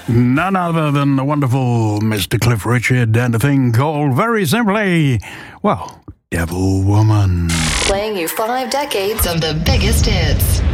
None other than the wonderful Mr. Cliff Richard and a thing called, very simply, well, Devil Woman. Playing you 5 decades of the biggest hits.